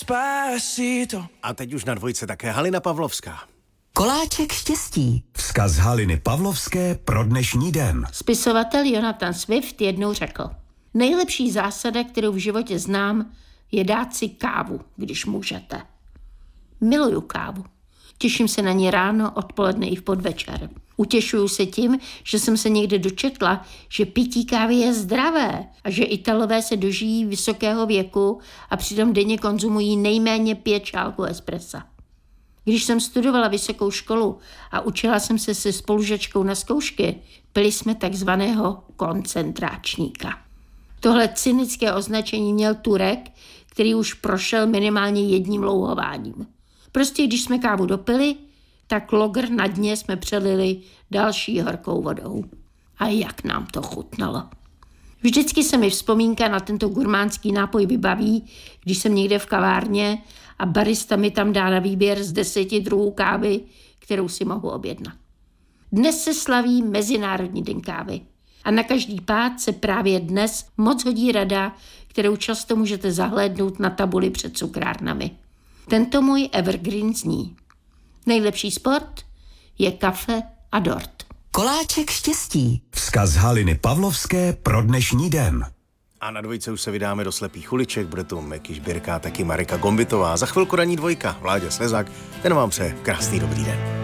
A teď už na dvojce také Halina Pavlovská. Koláček štěstí. Vzkaz Haliny Pavlovské pro dnešní den. Spisovatel Jonathan Swift jednou řekl: nejlepší zásada, kterou v životě znám, je dát si kávu, když můžete. Miluju kávu. Těším se na ní ráno, odpoledne i v podvečer. Utěšuju se tím, že jsem se někde dočetla, že pití kávy je zdravé a že Italové se dožijí vysokého věku a přitom denně konzumují nejméně 5 šálků espressa. Když jsem studovala vysokou školu a učila jsem se se spolužačkou na zkoušky, pili jsme takzvaného koncentráčníka. Tohle cynické označení měl Turek, který už prošel minimálně jedním louhováním. Prostě když jsme kávu dopili, tak logr na dně jsme přelili další horkou vodou. A jak nám to chutnalo. Vždycky se mi vzpomínka na tento gurmánský nápoj vybaví, když jsem někde v kavárně a barista mi tam dá na výběr z 10 druhů kávy, kterou si mohu objednat. Dnes se slaví Mezinárodní den kávy. A na každý pád se právě dnes moc hodí rada, kterou často můžete zahlédnout na tabuli před cukrárnami. Tento můj evergreen zní: nejlepší sport je kafe a dort. Koláček štěstí. Vzkaz Haliny Pavlovské pro dnešní den. A na dvojce už se vydáme do slepých uliček, bude tu Meky Žbírka, taky Marika Gombitová. Za chvilku ranní dvojka, Vláďa Slezák, ten vám přeje krásný dobrý den.